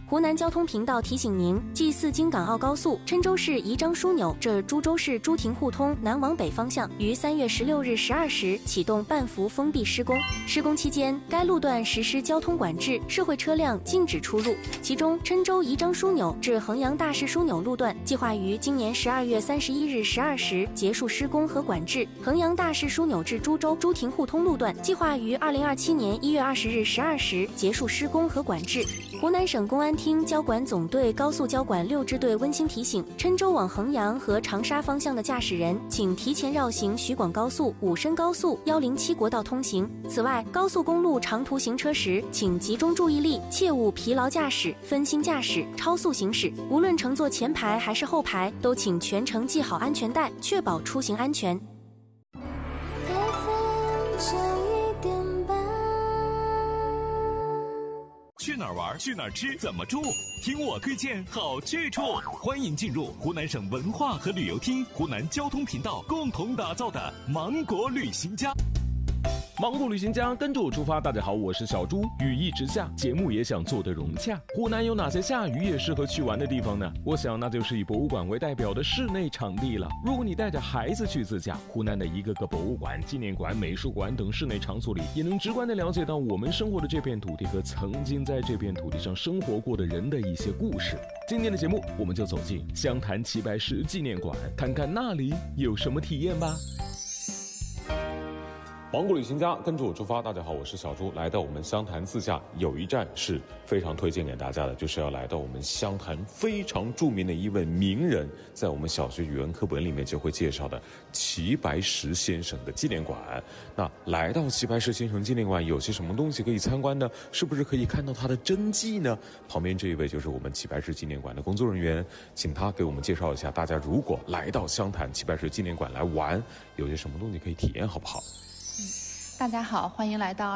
湖南交通频道提醒您：G4京港澳高速郴州市宜章枢纽至株洲市朱亭互通南往北方向于3月16日12时启动半幅封闭施工。施工期间，该路段实施交通管制，社会车辆禁止出入。其中，郴州宜章枢纽至衡阳大市枢纽路段计划于今年12月31日12时结束施工和管制；衡阳大市枢纽至株洲朱亭互通路段计划于2027年1月20日12时结束施工和管制。湖南省公安厅交管总队高速交管6支队温馨提醒：郴州往衡阳和长沙方向的驾驶人，请提前绕行徐广高速、武深高速、107国道通行。此外，高速公路长途行车时，请集中注意力，切勿疲劳驾驶、分心驾驶、超速行驶。无论乘坐前排还是后排，都请全程系好安全带，确保出行安全。 去哪儿玩？去哪儿吃？怎么住？听我推荐好去处。欢迎进入湖南省文化和旅游厅、湖南交通频道共同打造的芒果旅行家。 芒果旅行家跟着我出发。大家好，我是小猪。雨一直下，节目也想做得融洽。湖南有哪些下雨也适合去玩的地方呢？我想那就是以博物馆为代表的室内场地了。如果你带着孩子去自驾，湖南的一个个博物馆、纪念馆、美术馆等室内场所里，也能直观地了解到我们生活的这片土地和曾经在这片土地上生活过的人的一些故事。今天的节目，我们就走进湘潭齐白石纪念馆，看看那里有什么体验吧。芒果旅行家跟着我出发。大家好，我是小猪。来到我们湘潭自驾，有一站是非常推荐给大家的，就是要来到我们湘潭非常著名的一位名人，在我们小学语文课本里面就会介绍的齐白石先生的纪念馆。那来到齐白石先生纪念馆，有些什么东西可以参观呢？是不是可以看到他的真迹呢？旁边这一位就是我们齐白石纪念馆的工作人员，请他给我们介绍一下，大家如果来到湘潭齐白石纪念馆来玩，有些什么东西可以体验，好不好？ 大家好，欢迎来到